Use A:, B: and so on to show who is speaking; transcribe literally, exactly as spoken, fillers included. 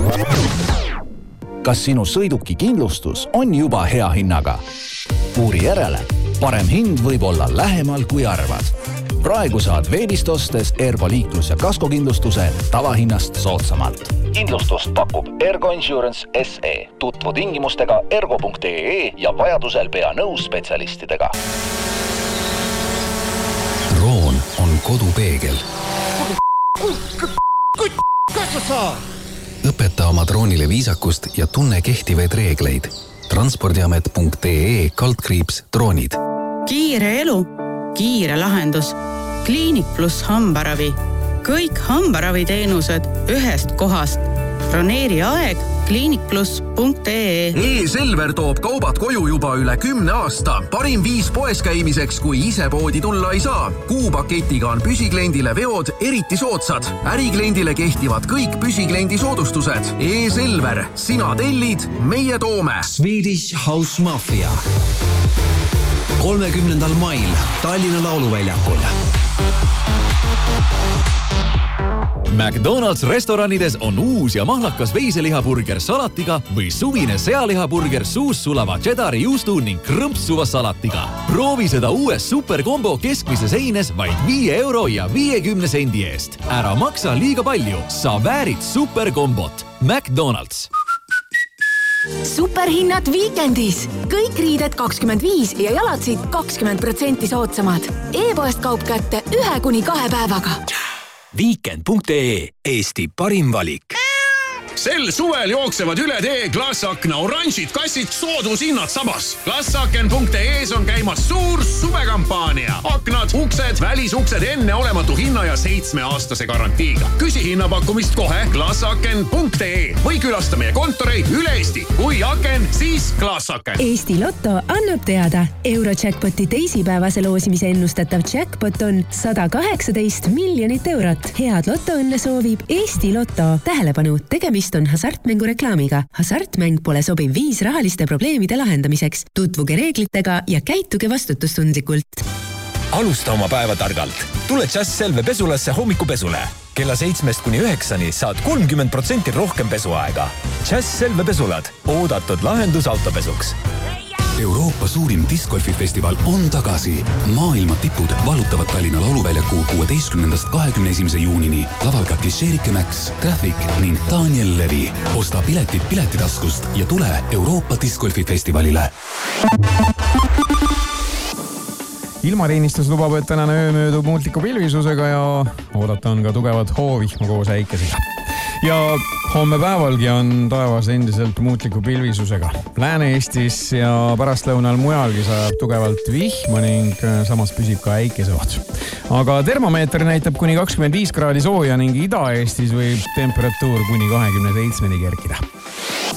A: Kas sinu sõiduki kindlustus on juba hea hinnaga? Uuri järele. Parem hind võib olla lähemal kui arvad. Praegu saad veebist ostes Ergo liiklus- ja kaskokindlustuse tavahinnast soodsamalt. Kindlustust pakub Ergo Insurance S E. Tutvu tingimustega ergo punkt e e ja vajadusel pea nõus spetsialistidega.
B: Roon on kodupeegel. Õpeta oma droonile viisakust ja tunne kehtivaid reegleid. transpordiamet punkt e e kaldkriips droonid.
C: Kiire elu, kiire lahendus. Kliinik pluss hambaravi. Kõik hambaraviteenused ühest kohast. Broneeri aeg kliinik pluss punkt e e.
D: E-Selver toob kaubad koju juba üle kümne aasta. Parim viis poes käimiseks, kui ise poodi tulla ei saa. Kuupaketiga on püsikliendile veod eriti soodsad. Ärikliendile kehtivad kõik püsiklendi soodustused. E-Selver. Sina tellid, meie toome.
E: Swedish House Mafia. kolmekümnendal mail Tallinna lauluväljakul.
F: McDonald's restoranides on uus ja mahlakas veiselihaburger salatiga või suvine sealihaburger suus sulava cheddari juustu ning krõmpsuva salatiga. Proovi seda uues superkombo keskmises heines vaid viie euro ja viiekümne sendi eest. Ära maksa liiga palju, sa väärid superkombot. McDonald's.
G: Superhinnad viikendis. Kõik riided kakskümmend viis ja jalatsid kakskümmend protsenti soodsamad. E-poest kaup kätte ühe kuni kahe päevaga.
E: Weekend punkt e e. Eesti parim valik.
H: Sel suvel jooksevad üle tee Glassakna oranžid kassid soodushinnad sabas. Glassaken punkt e e's on käimas suur suvekampaania. Aknad, uksed, välisuksed enne olematu hinna ja seitsme aastase garantiiga. Küsi hinnapakkumist kohe Glassaken punkt e e või külasta meie kontoreid üle Eesti. Kui aken, siis Glassaken.
I: Eesti Lotto annab teada. Eurojackpoti teisipäevase loosimise ennustatav jackpot on sada kaheksateist miljonit eurot. Head Lottoõnne soovib Eesti Lotto. Tähelepanu, tegemist on hasartmängu reklaamiga. Hasartmäng pole sobiv viis rahaliste probleemide lahendamiseks. Tutvuge reeglitega ja käituge vastutustundlikult.
E: Alusta oma päeva targalt. Tule Just Selve pesulasse hommikupesule. Kella seitsmest kuni üheksani saad kolmkümmend protsenti rohkem pesuaega. Just Selve pesulad. Oodatud lahendus autopesuks.
B: Euroopa suurim discgolfifestival on tagasi. Maailma tipud valutavad Tallinna lauluväljaku kuueteistkümnendast kahekümne esimese juunini. Laval ka Kisherike Max, Traffic ning Daniel Levi. Osta piletid piletitaskust ja tule Euroopa discgolfifestivalile.
J: Ilmateenistus lubab, et tänane öö möödub muutliku pilvisusega ja oodata on ka tugevad hoovihma koos äikesega. Ja homme päevalgi on taevas endiselt muutliku pilvisusega. Lääne-Eestis ja pärastlõunal mujalgi sajab tugevalt vihma ning samas püsib ka äikeseoht. Aga termomeeter näitab kuni kakskümmend viis kraadi sooja ning Ida-Eestis võib temperatuur kuni kahekümne seitsmeni kerkida.